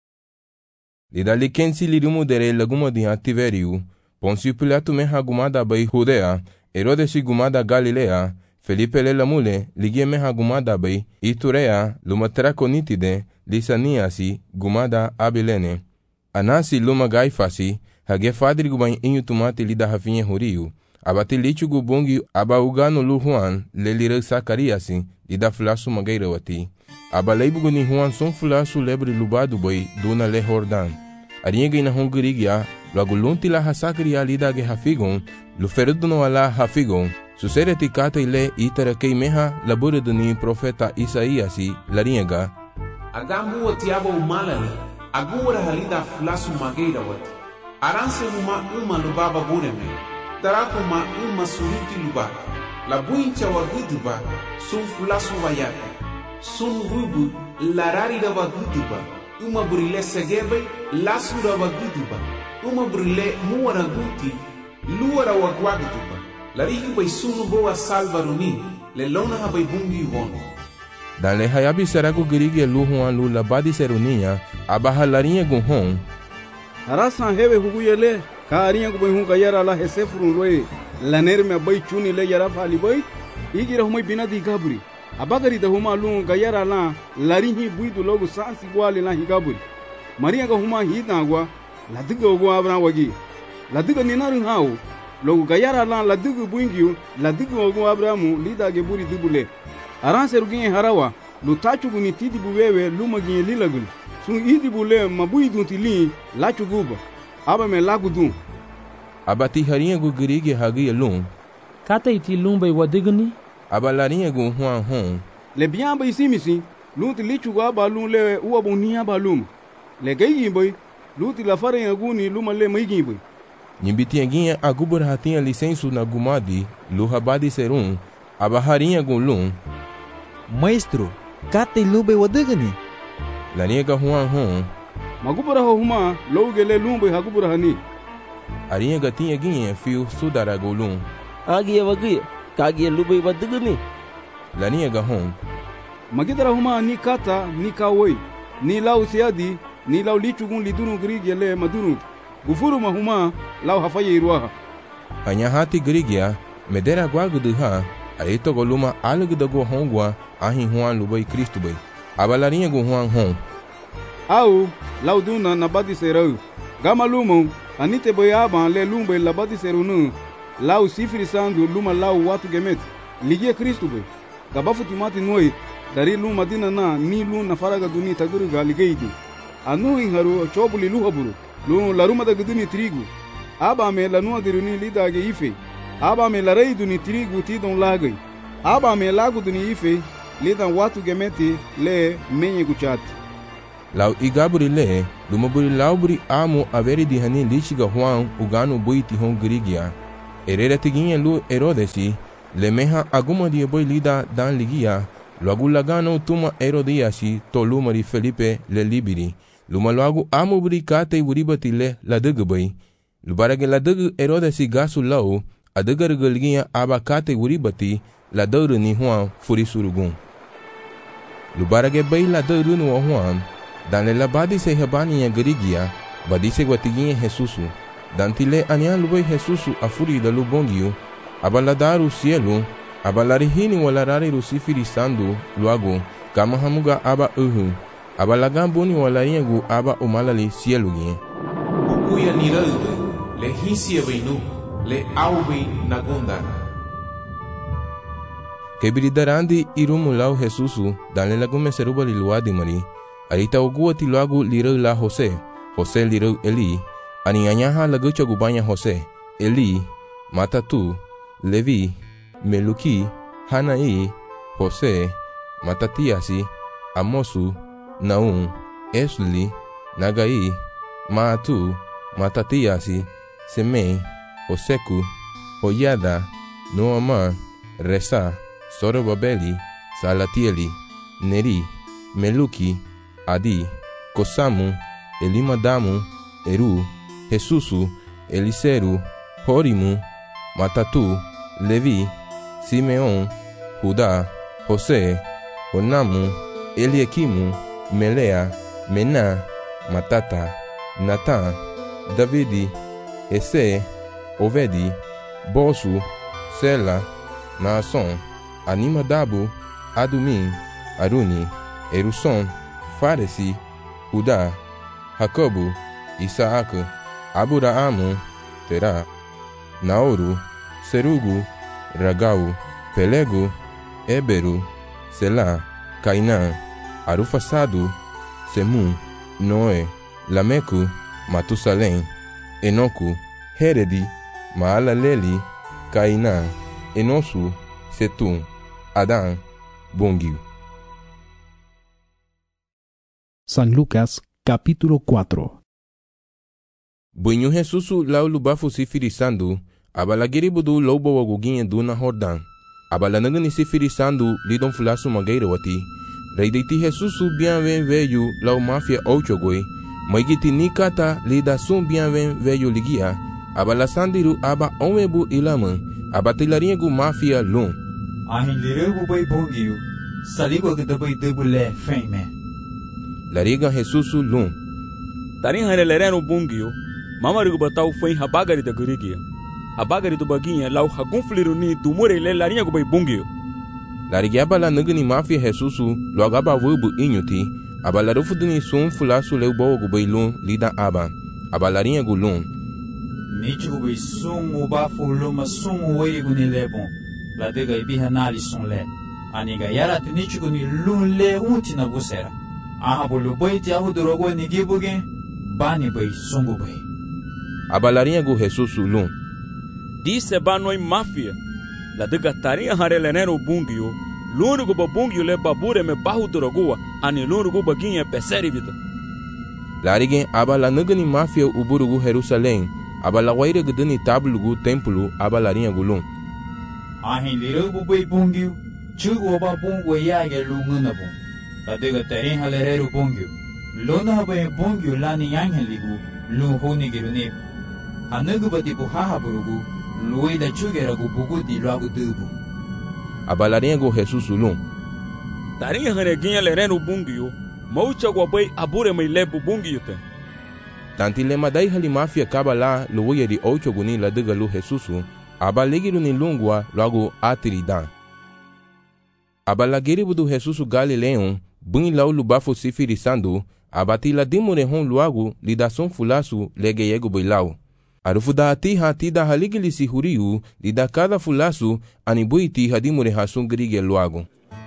Lida likensi lirumu dere laguma di Tiveriu, Poncio Pilato me hagumada bai Judea, Herodes gumada Galilea, Felipe le lamule, ligie me hagumada bai Iturea, lumatraconitide, Lisaniasi, gumada Abilene. Anasi luma gaifasi, hage fadri gubain inhutumate lida rafinha huriu, abati lichu gubongi abaugano lu Juan, lelira Zacariasi, lida flasu magairawati. Abaleibugu ni Juan son flasu lebre lubado boi, duna le Jordan. Arinha na hungurigia, logo lunti la hasakria lida ge hafigon, luferudo no ala hafigon, susereti kata ile itara keimeha laburedo ni profeta Isaiasi, laringa. Agambu watiaba umalale, agura halida flasu mageira wati. Aranse uma lubaba bureme, tarakuma uma suruti luba. La buincha waguduba, sun flasu wayaka. Sun rubu, larari da waguduba. Uma burile segebe, lasu da waguduba. Uma burile muara guti, luara wagwaguduba. Larihi bai sunu boa salvaruni, le lona habai bungi wono. Dan le hayabi seragu girigi lu Juan lu labadi seruninha, abahalarinha gun hon. Harasan hewe huguyele, karinha gu bai hun kayara la hesefurun loe, laner me bai chuni le yara fali bai, igira humai binadi gaburi. Abagari da huma lu kayara la, larinhi buidu logo sansi gwali la higaburi. Maria ga huma hidangwa, la diga ogwa abran wagi. La diga ninarin hao, logo kayara la la diga buingiu, la diga ogwa abramu lida ge buri dibule. Aranse ruginye harawa, lu tachugu ni tidi buwewe luma ginye lilagul. Sun idi bule mabuidun tili lachu guba. Aba me lagudun. Abati harinha gu girigi hagi lum. Kata iti lumba wadiguni? Aba larinha gu Juan hon. Le biamba isimisi, lunti lichu aba lum le uabu ni aba lum. Le geyi boy, lunti la farinha gu ni luma le maigi boy. Nyimbitianguinha agubur hatinha licenso na gumadi, lu habadi serum, aba harinha gu lum. Maestro, kata ilube wadigani? Larinha Juan hon. Magubura huma, logele lumbe hagubura hani. Arinha gatinha guinha fio sudara golum. Agia wagia, kagia lube wadigani? Larinha hon. Magidara huma ni kata, ni kawoi, ni lau siadi, ni lau lichugun lidunu grigi le madunu. Gufuru mahuma, lau hafaye iruaha. Anyahati grigia, medera guaguduha, aito goluma alugdago hongwa, ahin Juan lubai Cristo bai. Abalarinha gu Juan hon. Au, lau duna nabadi serau. Gama lumon, anite boyaba le lumbe labadi serunu. Lau sifri sandu luma lau watu gemet. Ligie Cristo bai. Gabafu timati noi, dari luma dina na ni lu na faraga duni taguruga ligeidi. Anu inharu chobuli luhaburu. Lu laruma da guduni trigu. Aba me lanua diruni lidage ife. Aba me larei duni trigu tidon lagai. Aba me lagu duni ife. Lidan watu gemeti le menye guchati. Lau igaburi le, lumaburi lauburi amo averi di hani lichiga Juan ugano buiti hon grigia. Erera tiguinha lu Herodesi, lemeha aguma dia boi lida dan ligia, logo lagano tuma Herodiasi to lumari Felipe le libiri. Luma logo amo buri kate uribati le la degbai. Lubarage la deg Herodesi gasu lau, a degargalginha aba kate uribati, la daure ni Juan furi surugun. Lubarage bai la daure no Juan, dan le labadi se habani grigia, badi se guatiguinha Jesusu. Dantile anian lubai Jesusu a furi da lubongiu, abaladaru cielo, abalarihini walarari rusifiri sandu, luago, kamahamuga aba abalagambuni walariagu aba umalali cielo gien. Ukuya niraude, le hisia beinu, le aubi nagundara. Kebiridarandi irumulau Jesusu, danle lagume seruba liluadi mari, arita oguati luagu lirau la Jose lirau Eli, anianyaha lagucha gubanya Jose, Eli, Matatu, Levi, Meluki, Hanai, Jose, Matatiasi, Amosu, Naum, Esli, Nagai, Maatu, Matatiasi, Semei, Oseku, Hoyada, Noama, Resa, Sorobabeli, Salatieli, Neri, Meluki, Adi, Kosamu, Elimadamu, Eru, Jesusu, Eliseru, Horimu, Matatu, Levi, Simeon, Judá, José, Onamu, Eliakimu, Melea, Mená, Matata, Natã, Davidi, Esse, Ovedi, Bosu, Sela, Naason, Animadabu, Adumim, Aruni, Eruson, Faresi, Judá, Jacobo, Isaac, Aburaamu, Terá, Naoru, Serugu, Ragau, Pelego, Éberu, Selá, Cainã, Arufasadu, Semu, Noé, Lameco, Matusalém, Enoco, Heredi, Maalaleli, Cainã, Enosu, Setum, Adán, Bongiu. San Lucas, capítulo 4. Bunyu Jesusu lau lubafu sifirisandu, abalagiribudu lobo waguginha duna Jordan. Abalanagani sifirisandu lidon fulasu mageira wati. Reideiti Jesusu bianven veio lau mafia ochogoi, maigiti nikata lida sum bianven veio ligia, abalasandiru aba onwebu ilaman, abatilaringu mafia lum. Ahin liregu bai bongiu, saligo gdabai debule feme. Lariga Jesusu lum. Tarin hanelereno bungio, mamarigu batau foi habagari da gurigia. Habagari do baguinha lau hagunfliru ni dumure le larinha bai bungio. Larigiaba la nagani mafia Jesusu loagaba vubu inyuti, abalarufu dini sum fulasu leu bogo bai lum lida aba, abalarinha gulum. Nichu bai sum ubafu luma sum weirigu ni lebon, la dega ibiha nali sum le. Aniga yara tinichu ni lum le unti na busera. Aha bolu bai ti ahudurogo ni gibuge, bani bai sungu bai. Abalarinha gu Jesusu lum. Disse banoi mafia. La dega tarinha harelenero bungio, l'unico babungio le babure me bahu dorogua, ani l'unico baguinha peseri vida. Larigen abala nagani mafia uburugu Jerusalém, abala waire gdani tablugu templo abalarinha gulum. Ahin lirugu bai bungio, chugu oba bungu yage lunguna bung. La dega tarinha halerero bungio, lona bai bungio lani yangen ligu, lunghoni girunebu. Anagu bati buhaha burugu, luida chugeragu bugudi logo dubu. Abalarinha go Jesusu lum. Tarinha haneguinha lereno bungio, maucha guabai abure mai lebu bungio te. Tanti lema dai hali mafia kabala luia di ocho guni la dega lu Jesusu, abalegiru ni lungua logo atiridan. Abalagiribu do Jesusu Galileon, bun lau lubafo sifirisandu, abatila dimure hon luagu lidason fulasu legeyego boilau. Arufuda ati hati da haligilisi huriu, lida cada fulasu anibuiti hadimure hasun grige luagu.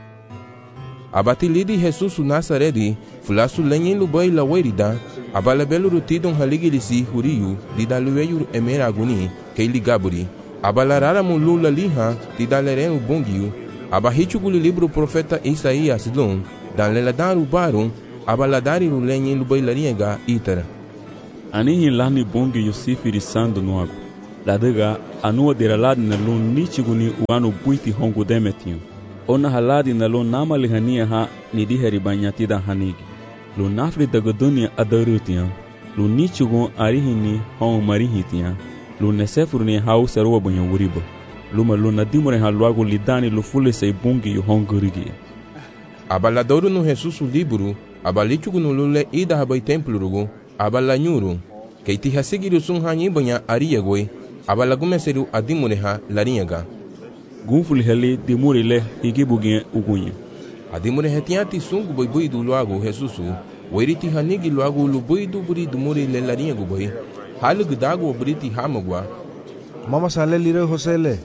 Abati lidi Jesusu Nazaredi, fulasu lenyen lubai la werida, abalabelu rutidon haligilisi huriu, lida lueyu emera aguni, keili gaburi, abalarara mulula liha, lida lerenu bongiu, abahichu guli libro profeta Isaías lum, dan leladan rubarum, abaladari rulenye lubai lariega itara. Anihi lani bongi yosifiri sando nuago. Ladega anua diraladi na lo nichiguni uanu buiti hongu demetio. Ona haladi na lo nama lihania ha nidiheri banyatida hanigi. Lo nafri dagodunia adarutia. Lo nichigun arihini hongu marihitia. Lo nesefurni hau seruwa banya wuriba. Luma lo nadimure haluago lidani lo fule sei bungi yu hongu rigia. Abaladoru no Jesus liburu, abalichugu no lule ida habai templo rugu, abalanyuru, keiti hasigiru sun hanyi banya ariyagwe, abalagumeseru adimureha lariyaga. Gunfuli heli dimuri le higibugien ugunye. Adimureha tiati sungu boy buidu luagu Jesusu, weriti hanigi luagu lu buidu buri dumuri le lariyagu boy, halu gudagu buriti hamagwa. Mama sale lire Josele.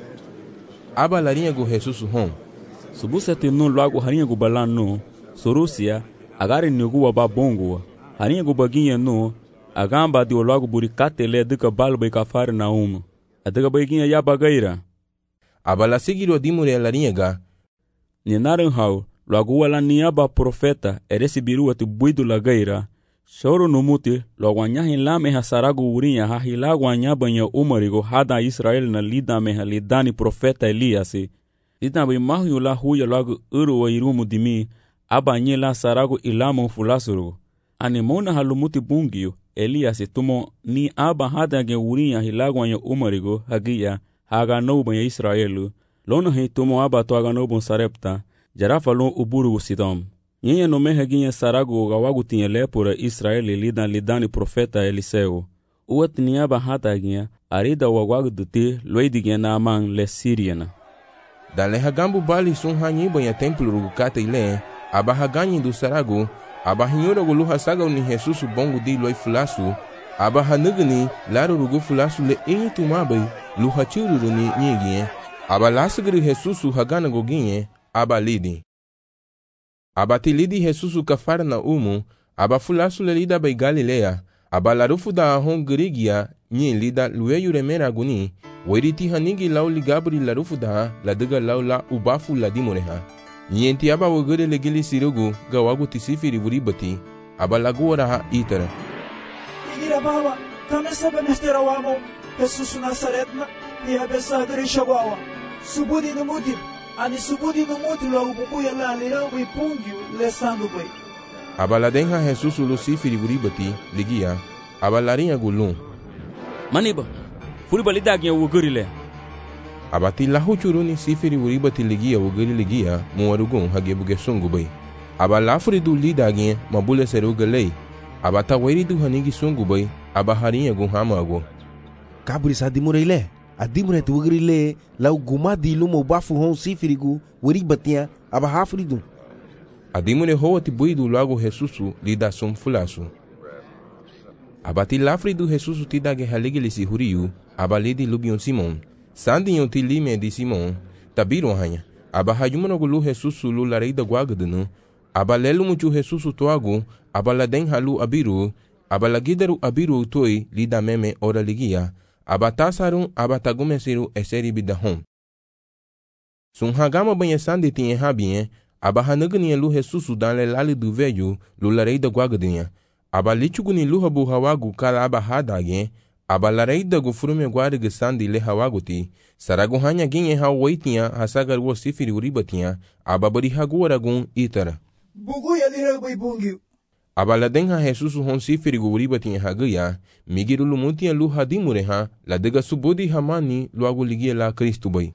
Aba lariyagu Jesusu hon. Subusati no luagu harinyagu balano, sorusia, agari nugu waba bongo, harinyagu baginye no, agamba di luagu buri kate le duka balbai kafari na umu. Adega baginye ya bagaira. Abala sigiro dimure lariyaga. Ninarin hau, luagu wala niaba profeta, eresi biru ati buidu la gaira. Shoro numuti, luagu anyahin lame hasaragu urinya hahilagu anyabanya umarigo hada Israel na lida meha lidani profeta Eliasi. Lida bai mahu la huya luagu uru wa irumu dimi, aba nye la saragu ilamu fulasuru. Animona halumuti bungiyo, Eliasi tumo ni aba hada ge urinya hilagu anya umarigo hagia, haga nobu ya Israelu. Lona he tumo aba to haga nobu sarepta, jarafa lon uburu sidom. Nyenye no meha ginye saragu gawagu tinye lepura Israeli lidani profeta Eliseo. Uwat ni aba hada ginye, arida wagwagu duti loedi ginye na amang le Siriana. Dan le hagambu bali sun hanyi banya templo rugu kate ile, aba haganyi du saragu, aba hinyora gulu hasaga ni Jesusu bongu di loi fulasu, aba hanugni laru rugu fulasu le inyi tumabai, lu hachuru ni nyegye, aba lasagri Jesusu hagana goginye, aba lidi. Aba tilidi Jesusu kafara na umu, aba fulasu le lida bai Galilea, aba larufu da ahon grigia, nyi lida lueyu remera guni, weriti hanigi lau ligabri larufu da la dega lau la ubafu la dimureha. Nyenti aba wagere legili sirugu gawagu tisifiri vuribati, aba laguwara ha itara. Igira bawa, kame sebe mestera wamo, Jesusu Nazaretna, niya besa grisha wawa. Subudi numuti, ani subudi numuti la ububuya la lira wipungyu le sandu bay. Aba la denha Jesusu lucifiri vuribati, ligia, aba larinya gulun. Maniba, furiba lidagnya wugurile. Abati lahu churuni sifiri uribati ligia wugiri ligia muwarugun hagebuge sungu bay. Aba lafuri du lidagnya mabule seruga lei. Abata wairi du hanigi sungu bay, aba harinya gun hamago. Kaburi sa dimure ile, adimure tu wugiri le, lau guma di lumo bafu hon sifiri gu, wuribatia, aba hafuri du. Adimure hoa ti buidu lago Jesusu lida sum fulasu. Abati lafuri du Jesusu tidage haligili si huriu, aba lidi lubion Simon. Sandi yon ti lime di Simon, tabiru hanya, aba hayumano gulu Jesusu lu lareida guagadunu, aba lelu muchu Jesusu toagu, aba la den halu abiru, aba la gidaru abiru toi lida meme ora ligia, aba tasarun aba tagumesiru eseri bidahom. Sun hagama banha sandi tinha habien, aba hanagani lu Jesusu dan le lali du velho lu lareida guagadinha, aba lichuguni lu habu hawagu kala aba hadagien, aba lareida gu furume guarga sandi le hawaguti, saragu hanya ginye hawaitinha hasagar wo sifiri uribatinha, aba bari haguaragun itara. Bugu ya lira bai bungiu. Aba la denha Jesusu hon sifiri gu uribatinha hagaya, migiru lumutia lu hadimureha, la dega subudi hamani luagu ligia la Kristu bai.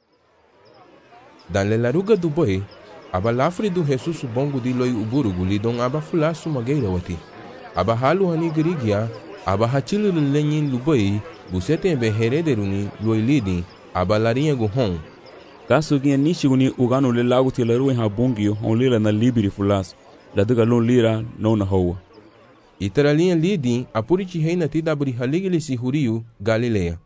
Dan le laruga du bai, aba lafri du Jesusu bongu di loi uburugu lidon aba fulasu mageira wati. Aba halu hani girigia, aba hachilu lenyin lubai, busete be herederuni loi lidi, aba larinha gu hon. Kasu ginha nishiguni uganu le lagu tilaru en habungio hon lila na libiri fulasu, la dega lon lira non na hoa. Itara linha lidi, apurichi reina tidabri haligili si huriu, Galilea.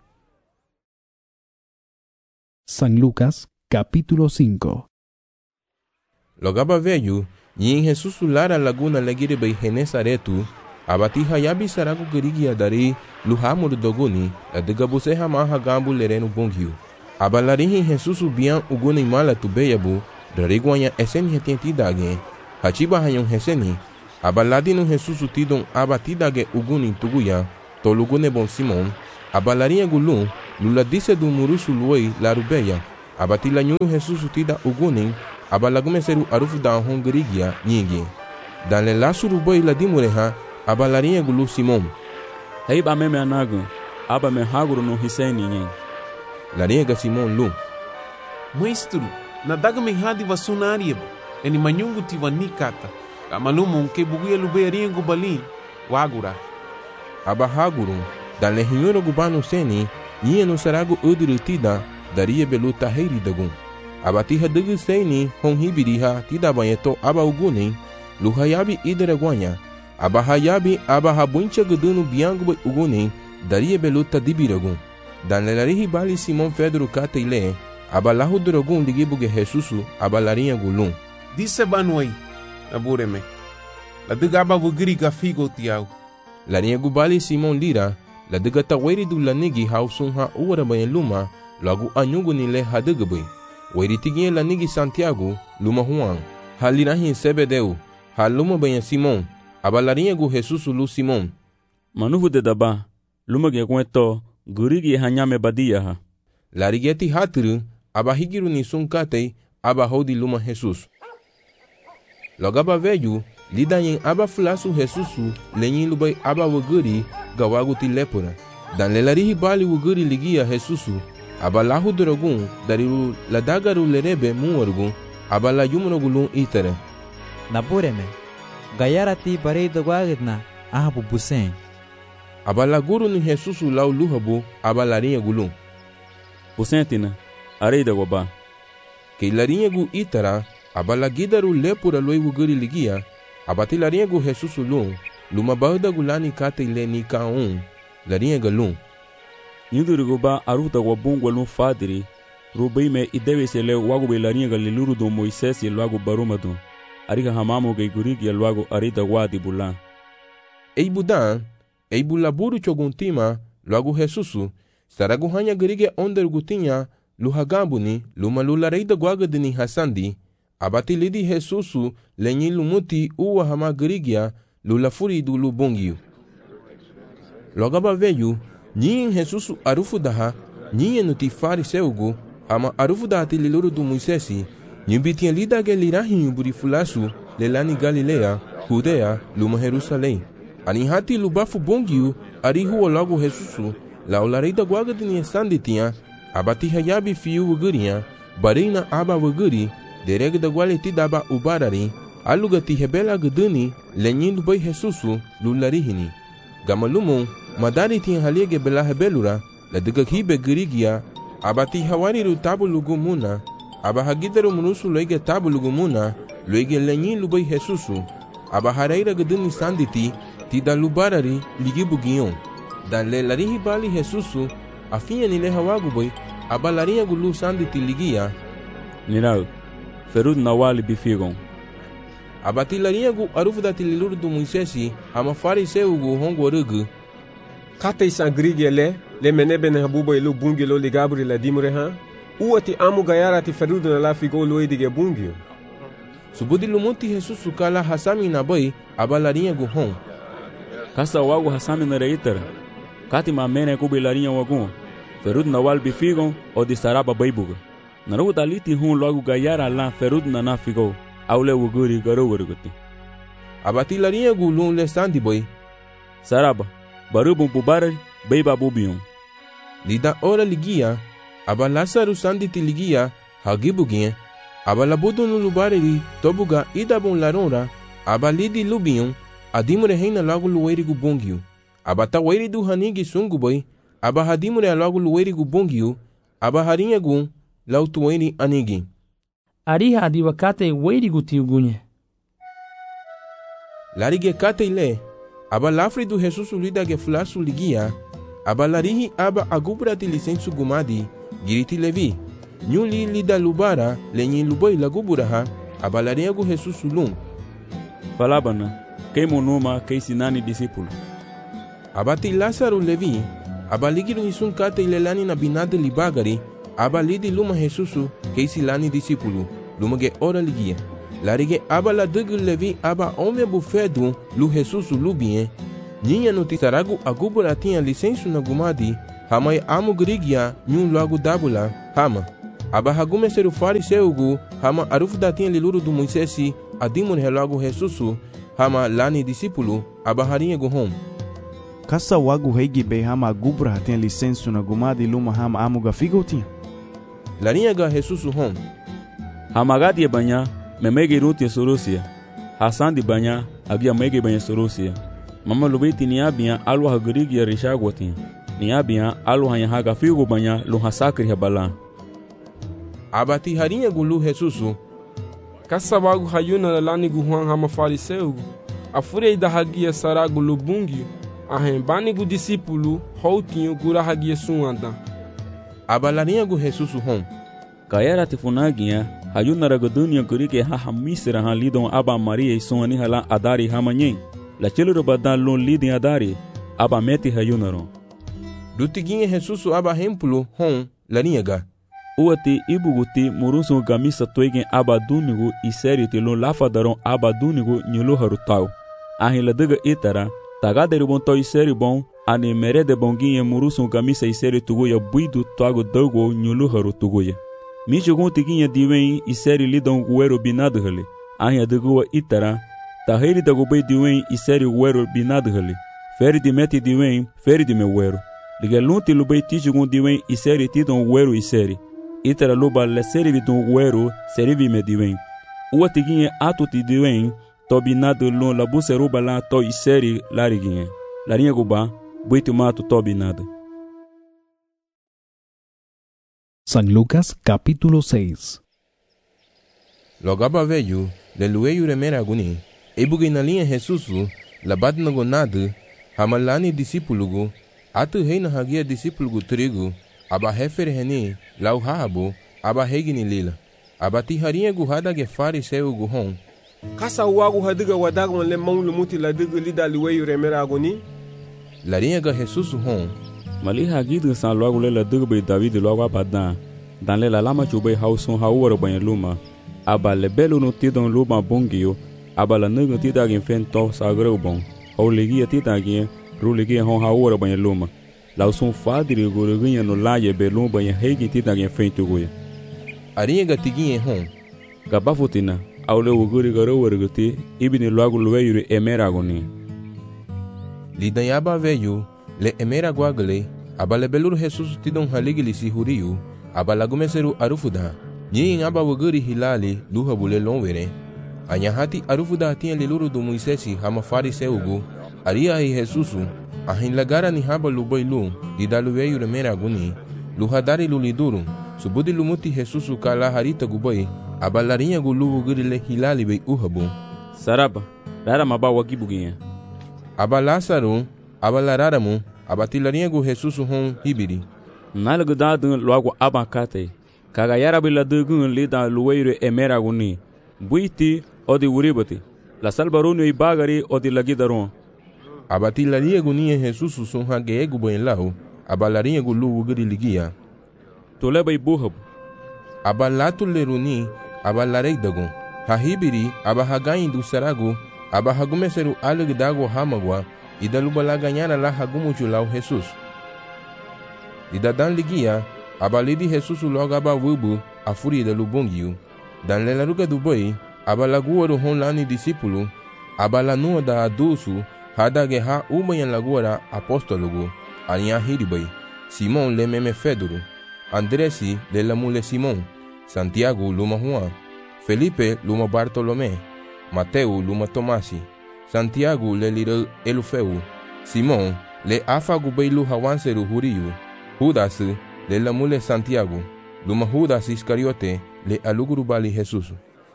San Lucas, capítulo 5. Logaba velho, yin Jesusu lara laguna legire bei Genesaretu, abati hayabi saragu girigia dari, luhamur doguni, la dega buse hamaha gambu lerenu bonghiu. Abalarihi Jesusu bian uguni mala tu beyabu, dariguanya esen hetenti dagen, hachiba hayon heseni, aba ladino Jesus tidon aba tidage ugunin tuguya tolugune bon Simon, aba larinha gulun lula disse do murusu luoi larubeya, aba tilanyu Jesus tida ugunin aba lagumeseru arufu da hongrigia nyingi. Dan le lasuru boi la dimureha aba larinha gulu Simon. Hei ba meme anagu, aba me haguru no hiseni nyen. Larinha ga Simon lu. Maestro, na daga me hadi vasunarieba, eni manyungu tivanikata. Kamalumo ke buguya lubearinha gubalin, wagura. Aba haguru, dan le hinhoro gubano seni, nyia no sarago udurutida, daria belu tahiri dagun. Aba tiha dugu seni, hon hibiriha, tida banyeto aba ugunin, luhayabi idaraguanya. Aba hayabi aba habuncha gudunu biangu ugunin, daria belu tadibiragun. Dan le larihi bali Simon Pedro kataile, aba lahu duragun ligibuge Jesusu, aba larinha gulun. Disse banuai, abureme. La duga aba vugiri gafigo tiau. Larinha gubali Simon lira, la duga taweri du lanigi hausun ha uwara bayan luma, lagu anyugu nile hadugabui. Weri tiginye lanigi Santiago, luma Juan, ha lirahin Sebedeu, ha luma bayan Simon, aba larinha gu Jesusu lu Simon. Manuvu de daba, luma ge kweto, gurigi hanyame badia ha. Larigeti haturu, aba higiru ni sunkatei, aba hodi luma Jesus. Logaba veju, lidanyin aba fulasu Jesusu, lenyin lubai aba wuguri, gawagu ti lepura. Dan lelarihi bali wuguri ligia Jesusu, aba lahu duragun, dariru ladagaru lerebe muwargun, aba la yumrogulun itere. Nabureme, gayarati barei dogwagidna, ahabu busen. Aba la guru ni Jesusu lau luhabu, aba larinha gulun. Busentina, arei da goba. Ke larinha gu itara, aba la gidaru lepura loi wuguri ligia, aba ti larinha gu Jesusu lun, luma bauda gulani kate ile ni kaun, larinha galun. Nyuduru goba aruta wabungwa lun fadiri, rubai me idewe se le wagu be larinha galiluru do Moisés ye luagu barumadu, arika hamamu ge gurigi ye luagu arita wadi bulan. Ei budan, ei bulaburu choguntima, luagu Jesusu, saragu hanya gerige onder gutinha, luhagambuni, luma lulareida guagadini hasandi, abati lidi Jesusu, lenyi lumuti uwa hama gerigia, lulafuri du lubongiu. Logaba veju, nyin Jesusu arufu daha, nyin nuti fariseugu, hama arufu daha tililuru du Moisesi, nyubitia lida ge lirahin buri fulasu, lelani Galilea, Judea, luma Jerusalém. Anihati lubafu bongiu, arihu logo Jesusu, la olareida guagadini sanditinha, abati hayabi fiu wugurinha, barina aba wuguri, dereg da gualeti daba ubarari, alugati hebela guduni, lenyin lubai Jesusu, lularihini. Gamalumon, madari tin haliege bela hebelura, la digakibe gurigia, abati hawariru tabu lugumuna, aba hagidaru munusu loige tabu lugumuna, loige lenyin lubai Jesusu, aba haraira guduni sanditi, tida lubarari, ligibugion. Dan le larihi bali Jesusu, afinha ni le hawaguboi, aba larinha gulu sanditi ligia. Nirau, ferud nawali bifigon. Aba ti larinha gu arufu da tililuru du Moisesi, ama fariseu gu hongo rugu. Kate sangrigi le menebe ne habubo ilu bungi lo ligabri la dimure ha? Uati amu gayara ti ferud na la figo lo edige bungi. Subudi lumuti Jesusu kala hasami na boi, aba larinha gu hon. Kasa wagu hasami na reitara. Kati mamene kubi larinha wagun. Ferud nawal bifigon o di saraba baibuga. Narugu taliti hun logo gayara la ferud na nafigo. Aule wuguri garuguruguti. Abati larinha gu lun le sandi boy. Saraba, barubun bubarari, beiba bubion. Lida ora ligia, aba lasaru sanditi ligia, hagibuginha, aba labudu no lubareri, tobuga idabun larora, aba lidi lubion, adimure reina logo lueri gu bongiu. Aba taweri du hanigi sungu boy, aba hadimure logo lueri gu bongiu, aba harinha gun, lautueni anigi. Ariha adiwakate weri gu tiugunye. Larige kate ile, aba lafri du Jesusu lida ge flasu ligia, aba larihi aba agubra ti licensu gumadi, giriti levi, nyuli lida lubara, lenyin luboi laguburaha, aba larinha gu Jesusu lum. Falabana, kei monuma kei sinani discípulo. Abati Lázaro levi, aba ligiru isun kate ilelani na binade libagari, aba lidi luma Jesusu kei silani discípulo, luma ge ora ligia. larige aba la degu levi aba ome bufedu lu Jesus lu bien. Ninha no tisaragu agubula tinha licença na gumadi, hamai amu grigia nyun logo dabula, hama. Aba hagume seru fariseugu, hama arufuda tinha liluru do Moisesi, adimon relogo Jesus, hama lani discípulo, aba harinha guhom. Kasa wagu heigi be hama agubra tinha licença na gumadi luma hama amu gafigo tinha. Larinha ga Jesus hom. Hama gadi banya, memege ruti sorosia. Hasan di banya, agia mege banya sorosia. Mama lubeti ni abia alwa hagrigi ya rishagwatin. Ni abia alwa hanya haga figo banya lu hasakri habala. Abati harinha gulu Jesusu. Kasa wagu hayuna lani guhuan hama fariseu. Afurei da hagia saragu lubungi. Ahembani gu discípulo houtinho gura hagia suanda. Abalarinha gu Jesusu hom. Kayara tifunagia hayuna ragadunia kurike haha misra ha lidon aba Maria e sonani hala adari hamanyen. La chelo badan lon lidin adari aba meti hayunaro. Dutiguinha Jesusu aba hempulo hom larinha ga. Uati ibuguti muruso gamisa toegen aba dunigo e sério te lon lafadaron aba dunigo nyolo harutau. Ahin la daga itara tagaderi bon to e sério bom ani merede bonguinha muruso gamisa e sério tugoya buidu toago dogo nyolo harutugoya. Mijogon tiguinha diwen e sério lidon guero binado hale. Ahin adagua itara taheri da gobei diwen e sério guero binado hale. Feri de meti diwen, feri de meu guero. Ligelunti lubei tijogon diwen e sério tidon guero e sério. Itara luba le serivi don guero serivi me diwen. Ua tiguinha atu ti diwen to binado lon la buse ruba la to e sério lariguinha. Larinha guba, buito mato to binado. San Lucas capítulo 6. Logaba veio, le lueio remera aguni, ebugue na linha Jesusu, la bad na gonado, hamalani discípulo, atu rei na hagia discípulo trigo, aba refere reni, lau habo, aba regni lila, aba tiharinha guhada ge fariseu guhon. Kasa wagu hadiga wadagon le mão lumuti la diga lida lueio remera aguni? Larinha ga Jesusu hon. Mali hagidu san logo lela dugbe David logo abadan. Dan lela lama chube hauson hauoro banha luma. Aba le belo no tidon luma bongio. Aba la nugo tidagin fento sagreu bon. Hau legia tidagin rulegia hon hauoro banha luma. Lau son fadri guruguinha no laie belum banha hegi tidagin fento goia. Arinha ga tiguinha hon. Gabafutina. Aule uguri garo werguti ibini logo lueiro emeragoni. Lidanhaba veio. Le emera guagle, abale belur Jesus tidon haligili si huriu, abalagumeseru arufuda, nyin aba waguri hilali, luha bule lonwere. Anyahati arufuda tinha liluru do Moisesi hama fariseugu, aria e Jesusu, ahin lagara ni haba lubailu, didaluveio remera aguni, luhadari luliduru, subudi lumuti Jesusu kala harita gubai, abalarinha gulu waguri le hilali bei uhabu. Saraba, rara maba wagibuginha. Abalasaru, abalararamu, abatilarinha gu Jesusu hon hibiri. Nalgudadun logo abacate. Cagayara biladugun lida lueiro emeraguni. Buiti odi uribati. La salbarunio e bagari odi lagidaron. Abatilarinha gu ninha Jesusu son hageegu boenlau, abalarinha gu luwu giri ligia. Toleba e burrabu. Abalatu leruni, abalarei-dagon. Hahibiri, abahagain do saragu, abahagumeseru alegdago hamagua, e da lubala ganhara lá hagumuchu lá o Jesus. E da dan ligia, abalidi Jesus logo abavubu, a fúria da lubongiu. Dan lelaruga do boi, abalagua do honlani discípulo, abalanua da adulso, hada guerra ubanha lagoara apóstologo, arinha hiribai, Simão le meme Fedoro, Andresi le la mule Simão, Santiago luma Juan, Felipe luma Bartolomé, Mateu luma Tomasi, Santiago le lira Elufeu, Simão le afagu beilu hawanseru huriu, Judas le la mule Santiago, luma Judas Iscariote le aluguru bali Jesus.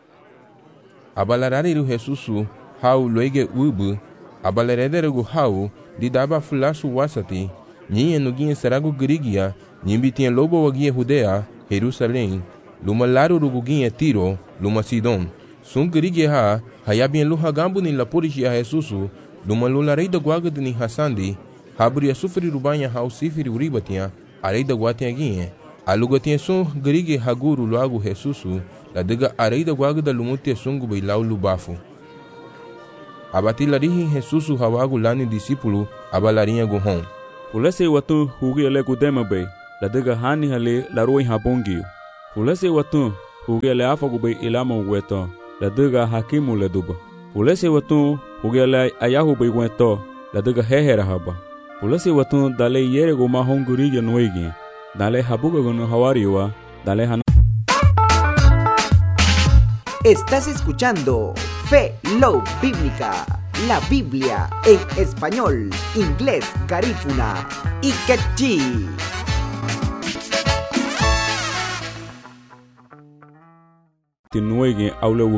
Abalarariru Jesus hau loige ubu, abalarederegu hau didaba fulasu wasati, ninha nuguinha saragu grigia, nimbitinha lobo waguinha Judea, Jerusalém, luma laru ruguinha Tiro, luma Sidon, sun grigia ha, hayabinha luhagambu ni lapurishi a Jesus, luma lularei da guagad ni Hassandi, habria sufri rubanha hau sifiri uribatinha, arei da guatinha guinha, Aluga tiene son gerige haguru luagu Jesusu, la diga areida guaga da lumutia sungu bei lau lubafu. Abati larihi Jesusu hawagu lani disipulu, abalarinha guhon. Fulese watu hugi ale kudema bei, la diga hani hale la roi habongi. Fulese watu hugi ale afagu bei ilama weto, la diga hakimu le duba. Fulese watu hugi ale ayahu bei weto, la diga hehera haba. Fulese watu dale yere guma hongurige noigi, dale habuga gono hawariwa, dale han. Estás escuchando Fe Love Bíblica, la Biblia en español, inglés, garífuna y quechí. Tinuege aule